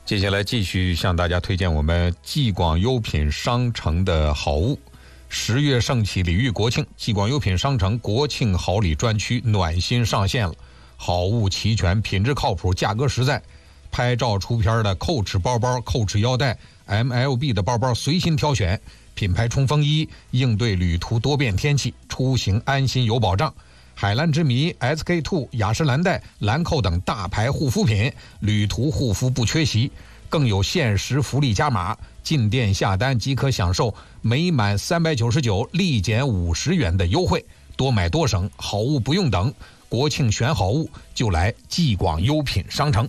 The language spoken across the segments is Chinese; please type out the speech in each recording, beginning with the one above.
接下来继续向大家推荐我们继广优品商城的好物。10月盛起，礼遇国庆，继广优品商城国庆好礼专区暖心上线了，好物齐全，品质靠谱，价格实在。拍照出片的Coach包包、Coach腰带、MLB 的包包随心挑选，品牌冲锋衣应对旅途多变天气，出行安心有保障。海蓝之谜、SK2、雅诗兰黛、兰蔻等大牌护肤品，旅途护肤不缺席。更有限时福利加码，进店下单即可享受每满399立减50元的优惠，多买多省，好物不用等。国庆选好物就来继广优品商城。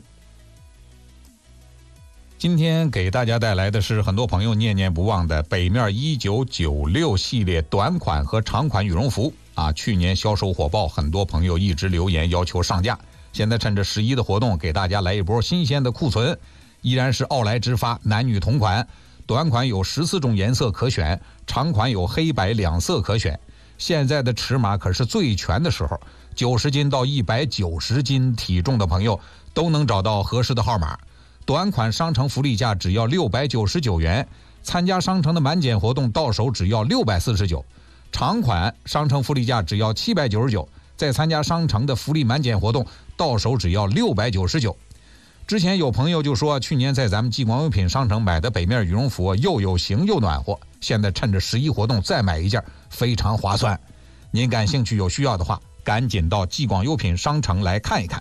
今天给大家带来的是很多朋友念念不忘的北面1996系列短款和长款羽绒服啊，去年销售火爆，很多朋友一直留言要求上架。现在趁着11的活动，给大家来一波新鲜的库存，依然是奥莱之发，男女同款，短款有14种颜色可选，长款有黑白两色可选。现在的尺码可是最全的时候，90斤到190斤体重的朋友都能找到合适的号码。短款商城福利价只要699元，参加商城的满减活动到手只要649。长款商城福利价只要799，再参加商城的福利满减活动到手只要699。之前有朋友就说，去年在咱们继广优品商城买的北面羽绒服又有型又暖和，现在趁着11活动再买一件非常划算。您感兴趣有需要的话，赶紧到继广优品商城来看一看。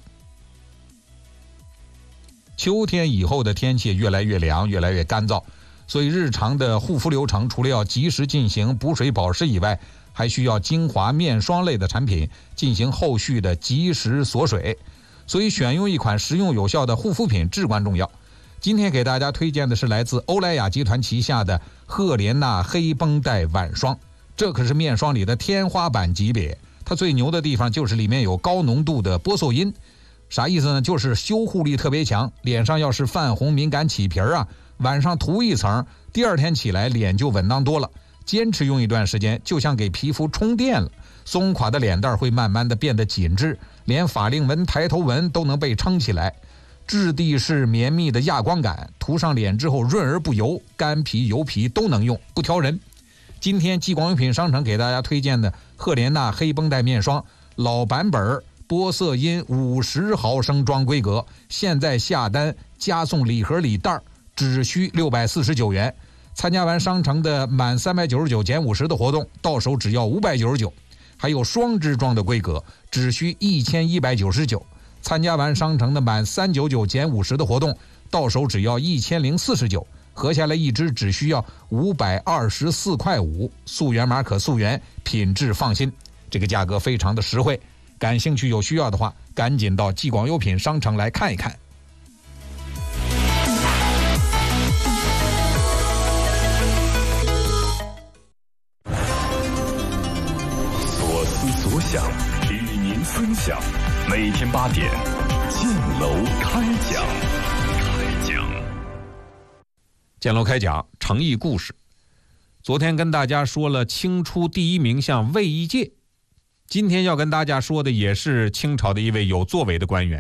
秋天以后的天气越来越凉，越来越干燥，所以日常的护肤流程除了要及时进行补水保湿以外，还需要精华面霜类的产品进行后续的及时锁水，所以选用一款实用有效的护肤品至关重要。今天给大家推荐的是来自欧莱雅集团旗下的赫莲娜黑绷带晚霜，这可是面霜里的天花板级别，它最牛的地方就是里面有高浓度的玻色因。啥意思呢？就是修护力特别强，脸上要是泛红敏感起皮啊，晚上涂一层，第二天起来脸就稳当多了。坚持用一段时间，就像给皮肤充电了，松垮的脸蛋会慢慢的变得紧致，连法令纹、抬头纹都能被撑起来。质地是绵密的亚光感，涂上脸之后润而不油，干皮油皮都能用，不挑人。今天继广优品商城给大家推荐的赫莲娜黑绷带面霜，老版本玻色因50毫升装规格，现在下单加送礼盒礼袋，只需649元。参加完商城的满399减50的活动，到手只要599。还有双支装的规格，只需1199。参加完商城的满399减50的活动，到手只要1049。合下来一支只需要524块5，溯源码可溯源，品质放心，这个价格非常的实惠。感兴趣有需要的话，赶紧到继广优品商城来看一看。 所思所想与您分享，每天8点，建楼开讲。 建楼开讲，诚意故事。昨天跟大家说了清初第一名相魏一介，今天要跟大家说的也是清朝的一位有作为的官员。